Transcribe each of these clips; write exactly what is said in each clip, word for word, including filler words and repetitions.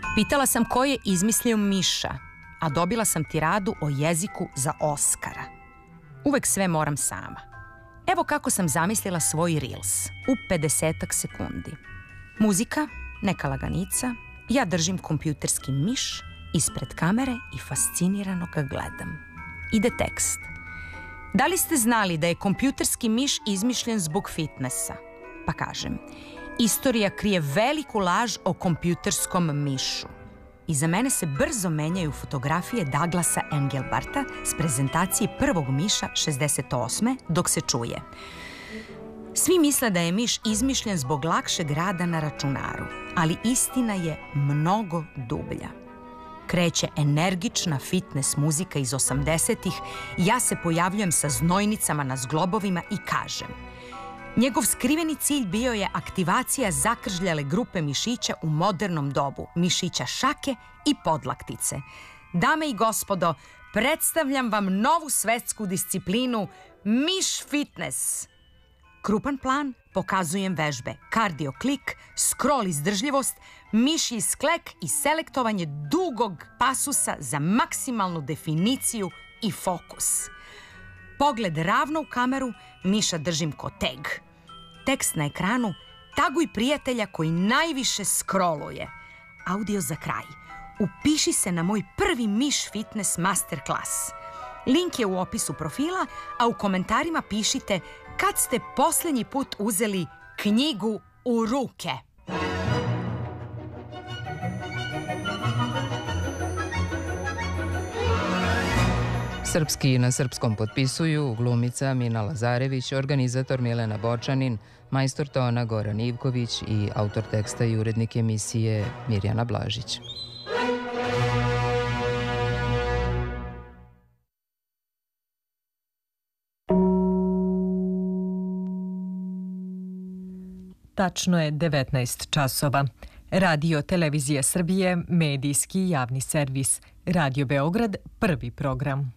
Pitala sam ko je izmislio miša, a dobila sam tiradu o jeziku za Oskara. Uvek sve moram sama. Evo kako sam zamislila svoj reels u pedesetak sekundi. Muzika, neka laganica, ja držim kompjuterski miš ispred kamere i fascinirano ga gledam. Ide tekst. Da li ste znali da je kompjuterski miš izmišljen zbog fitnessa? Pa kažem, istorija krije veliku laž o kompjuterskom mišu. Iza mene se brzo menjaju fotografije Douglasa Engelbarta s prezentacije prvog miša šezdeset osme dok se čuje. Svi misle da je miš izmišljen zbog lakšeg rada na računaru, ali istina je mnogo dublja. Kreće energična fitness muzika iz osamdesetih, ja se pojavljujem sa znojnicama na zglobovima i kažem: njegov skriveni cilj bio je aktivacija zakržljale grupe mišića u modernom dobu, mišića šake i podlaktice. Dame i gospodo, predstavljam vam novu svetsku disciplinu miš fitness. Krupan plan, pokazujem vežbe, kardio klik, scroll izdržljivost, mišji sklek i selektovanje dugog pasusa za maksimalnu definiciju i fokus. Pogled ravno u kameru, miša držim ko tag. Tekst na ekranu: taguj prijatelja koji najviše scrolluje. Audio za kraj: upiši se na moj prvi miš fitness masterclass. Link je u opisu profila, a u komentarima pišite kad ste posljednji put uzeli knjigu u ruke. Srpski na srpskom potpisuju glumica Mina Lazarević, organizator Milena Bočanin, majstor tona Goran Ivković i autor teksta i urednik emisije Mirjana Blažić. Tačno je devetnaest časova. Radio Televizija Srbije, medijski javni servis. Radio Beograd, prvi program.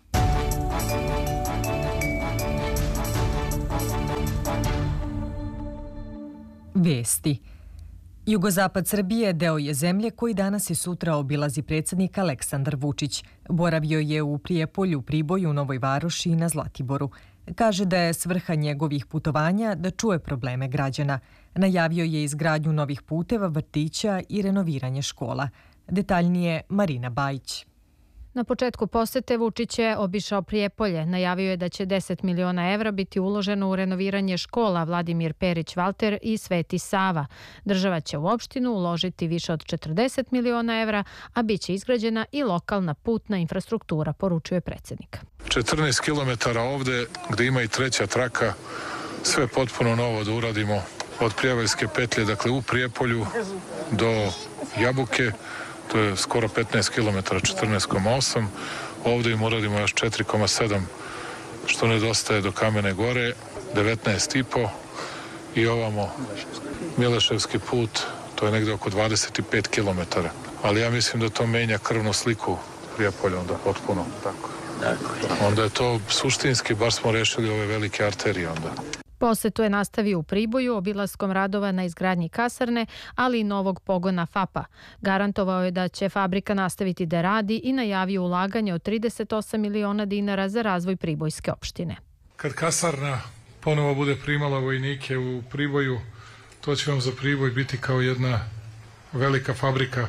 Vesti. Jugozapad Srbije deo je zemlje koji danas i sutra obilazi predsjednik Aleksandar Vučić. Boravio je u Prijepolju, Priboju, Novoj Varoši i na Zlatiboru. Kaže da je svrha njegovih putovanja da čuje probleme građana. Najavio je izgradnju novih puteva, vrtića i renoviranje škola. Detaljnije Marina Bajić. Na početku posete Vučić je obišao Prijepolje. Najavio je da će deset miliona evra biti uloženo u renoviranje škola Vladimir Perić Valter i Sveti Sava. Država će u opštinu uložiti više od četrdeset miliona evra, a bit će izgrađena i lokalna putna infrastruktura, poručuje predsjednik. četrnaest kilometara ovde, gde ima i treća traka, sve potpuno novo da uradimo od Prijevaljske petlje, dakle u Prijepolju do Jabuke. To je skoro petnaest kilometara, četrnaest zarez osam. Ovdje im uradimo još četiri zarez sedam, što nedostaje do Kamene Gore, devetnaest zarez pet i ovamo Mileševski put, to je negde oko dvadeset pet kilometara. Ali ja mislim da to menja krvnu sliku Prijepolja, onda potpuno. Tako. Onda je to suštinski, bar smo rešili ove velike arterije onda. Posetu je nastavio u Priboju obilaskom radova na izgradnji kasarne, ali i novog pogona F A P-a. Garantovao je da će fabrika nastaviti da radi i najavio ulaganje od trideset osam miliona dinara za razvoj Pribojske opštine. Kad kasarna ponovo bude primala vojnike u Priboju, to će vam za Priboj biti kao jedna velika fabrika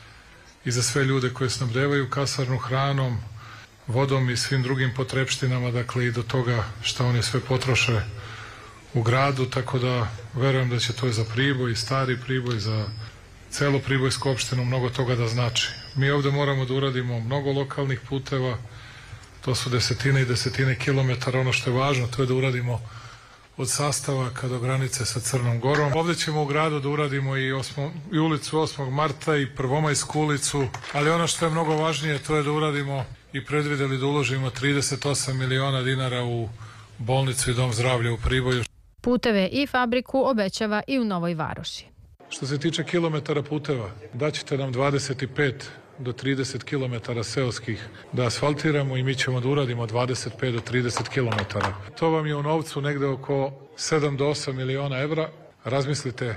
i za sve ljude koje snabdevaju kasarnu hranom, vodom i svim drugim potrepštinama, dakle i do toga što oni sve potroše u gradu, tako da verujem da će to za Priboj, stari Priboj, za celu Pribojsku opštinu mnogo toga da znači. Mi ovde moramo da uradimo mnogo lokalnih puteva, to su desetine i desetine kilometara. Ono što je važno, to je da uradimo od Sastavaka do granice sa Crnom Gorom. Ovde ćemo u gradu da uradimo i, osmo, i ulicu osmog marta i Prvomajsku ulicu, ali ono što je mnogo važnije, to je da uradimo i predvideli da uložimo trideset osam miliona dinara u bolnicu i dom zdravlja u Priboju. Puteve i fabriku obećava i u Novoj Varoši. Što se tiče kilometara puteva, daćete nam dvadeset pet do trideset kilometara seoskih da asfaltiramo i mi ćemo da uradimo dvadeset pet do trideset kilometara. To vam je u novcu negde oko sedam do osam miliona evra. Razmislite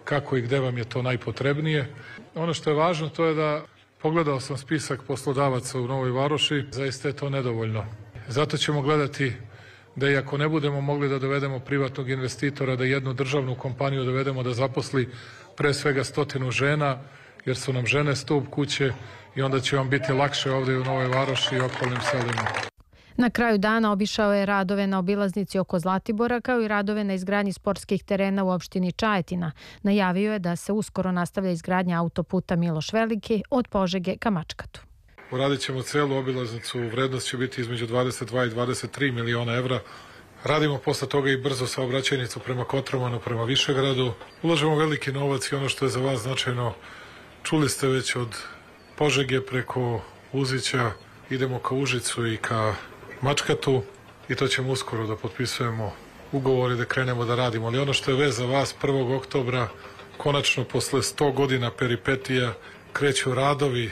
kako i gde vam je to najpotrebnije. Ono što je važno to je da pogledao sam spisak poslodavaca u Novoj Varoši, zaista je to nedovoljno. Zato ćemo gledati da i ako ne budemo mogli da dovedemo privatnog investitora, da jednu državnu kompaniju dovedemo da zaposli pre svega stotinu žena, jer su nam žene stup kuće i onda će vam biti lakše ovde u Novoj Varoši i okolnim selima. Na kraju dana obišao je radove na obilaznici oko Zlatibora, kao i radove na izgradnji sportskih terena u opštini Čajetina. Najavio je da se uskoro nastavlja izgradnja autoputa Miloš Veliki od Požege ka Mačkatu. Uradit ćemo celu obilaznicu, vrednost će biti između dvadeset dva i dvadeset tri miliona evra. Radimo posle toga i brzo saobraćajnicu prema Kotromanu, prema Višegradu. Ulažemo veliki novac i ono što je za vas značajno, čuli ste već od Požege preko Uzića, idemo ka Užicu i ka Mačkatu i to ćemo uskoro da potpisujemo ugovor i da krenemo da radimo. Ali ono što je vez za vas, prvog oktobra, konačno posle sto godina peripetija, kreću radovi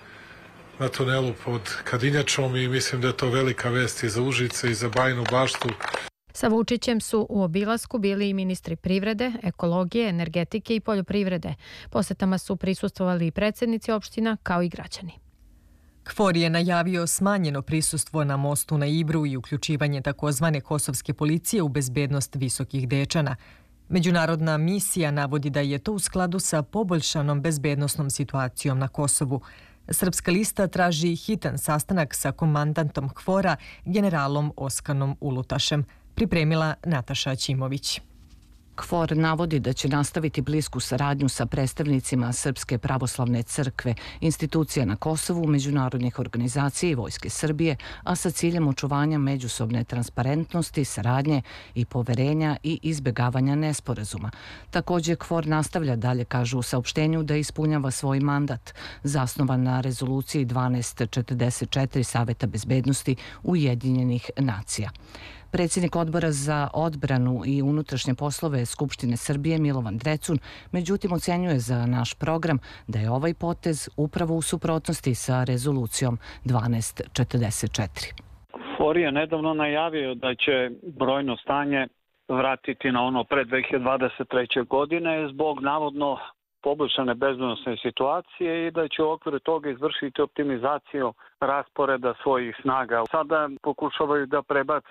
na tunelu pod Kadinjačom i mislim da je to velika vest i za Užice i za Bajinu Baštu. Sa Vučićem su u obilasku bili i ministri privrede, ekologije, energetike i poljoprivrede. Posetama su prisustvovali i predsjednici opština kao i građani. KFOR je najavio smanjeno prisustvo na mostu na Ibru i uključivanje takozvane kosovske policije u bezbednost Visokih Dečana. Međunarodna misija navodi da je to u skladu sa poboljšanom bezbednosnom situacijom na Kosovu. Srpska lista traži hitan sastanak sa komandantom KFOR-a, generalom Oskanom Ulutašem. Pripremila Nataša Ćimović. KFOR navodi da će nastaviti blisku saradnju sa predstavnicima Srpske pravoslavne crkve, institucija na Kosovu, međunarodnih organizacija i Vojske Srbije, a sa ciljem očuvanja međusobne transparentnosti, saradnje i poverenja i izbjegavanja nesporazuma. Također KFOR nastavlja dalje, kažu u saopštenju, da ispunjava svoj mandat, zasnovan na rezoluciji dvanaest četrdeset četiri Saveta bezbednosti Ujedinjenih nacija. Predsjednik odbora za odbranu i unutrašnje poslove Skupštine Srbije Milovan Drecun, međutim ocenjuje za naš program da je ovaj potez upravo u suprotnosti sa rezolucijom dvanaest četrdeset četiri. KFOR je nedavno najavio da će brojno stanje vratiti na ono pre dve hiljade dvadeset treće. godine zbog navodno poboljšane bezbednosne situacije i da će u okviru toga izvršiti optimizaciju rasporeda svojih snaga. Sada pokušavaju da prebace